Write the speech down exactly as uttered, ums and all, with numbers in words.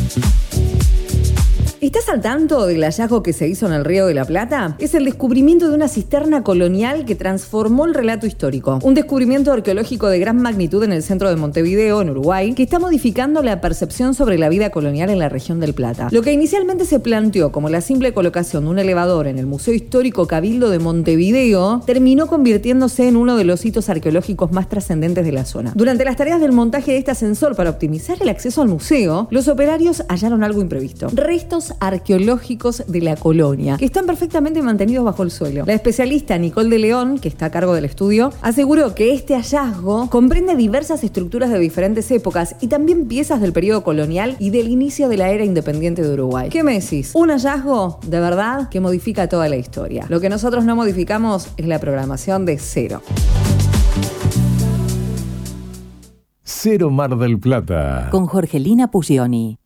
¿Estás al tanto del hallazgo que se hizo en el Río de la Plata? Es el descubrimiento de una cisterna colonial que transformó el relato histórico. Un descubrimiento arqueológico de gran magnitud en el centro de Montevideo, en Uruguay, que está modificando la percepción sobre la vida colonial en la región del Plata. Lo que inicialmente se planteó como la simple colocación de un elevador en el Museo Histórico Cabildo de Montevideo, terminó convirtiéndose en uno de los hitos arqueológicos más trascendentes de la zona. Durante las tareas del montaje de este ascensor para optimizar el acceso al museo, los operarios hallaron algo imprevisto: restos arqueológicos de la colonia, que están perfectamente mantenidos bajo el suelo. La especialista Nicole de León, que está a cargo del estudio, aseguró que este hallazgo comprende diversas estructuras de diferentes épocas y también piezas del periodo colonial y del inicio de la era independiente de Uruguay. ¿Qué me decís? Un hallazgo, de verdad, que modifica toda la historia. Lo que nosotros no modificamos es la programación de Cero. Cero Mar del Plata. Con Jorgelina Puglioni.